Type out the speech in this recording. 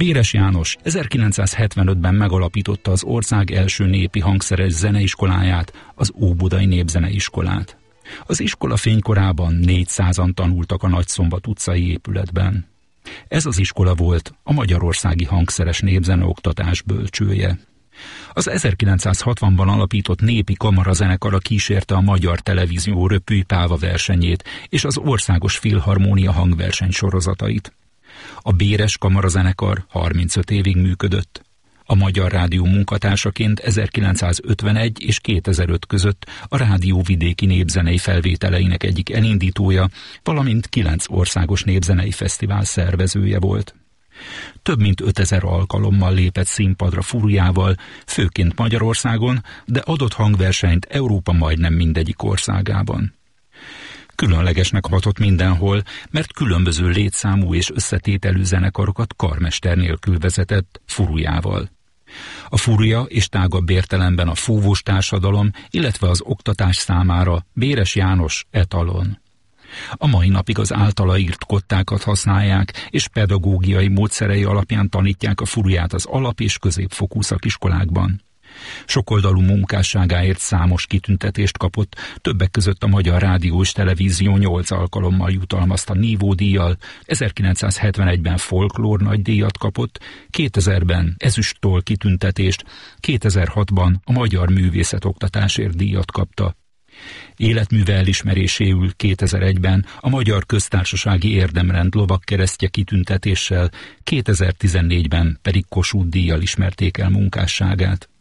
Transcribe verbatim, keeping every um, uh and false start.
Béres János ezerkilencszázhetvenötben megalapította az ország első népi hangszeres zeneiskoláját, az Óbudai Népzeneiskolát. Az iskola fénykorában négyszázan tanultak a Nagyszombat utcai épületben. Ez az iskola volt a magyarországi hangszeres népzeneoktatás bölcsője. Az ezerkilencszázhatvanban alapított népi kamarazenekara kísérte a Magyar Televízió Röpülj Páva versenyét és az Országos Filharmónia hangverseny sorozatait. A Béres kamarazenekar harmincöt évig működött. A Magyar Rádió munkatársaként ezerkilencszázötvenegy és kétezer-öt között a rádió vidéki népzenei felvételeinek egyik elindítója, valamint kilenc országos népzenei fesztivál szervezője volt. Több mint ötezer alkalommal lépett színpadra Furujával, főként Magyarországon, de adott hangversenyt Európa majdnem mindegyik országában. Különlegesnek hatott mindenhol, mert különböző létszámú és összetételű zenekarokat karmester nélkül vezetett Furujával. A Furuja és tágabb értelemben a fúvós társadalom, illetve az oktatás számára Béres János etalon. A mai napig az általa írt kottákat használják, és pedagógiai módszerei alapján tanítják a Furuját az alap- és középfokú szakiskolákban. Sokoldalú munkásságáért számos kitüntetést kapott, többek között a Magyar Rádió és Televízió nyolc alkalommal jutalmazta nívódíjjal, ezerkilencszázhetvenegyben folklór nagydíjat kapott, kétezerben ezüsttoll kitüntetést, kétezer-hatban a Magyar Művészetoktatásért díjat kapta. Életműve elismeréséül kétezer-egyben a Magyar Köztársasági Érdemrend lovagkeresztje kitüntetéssel, kétezer-tizennégyben pedig Kossuth díjjal ismerték el munkásságát.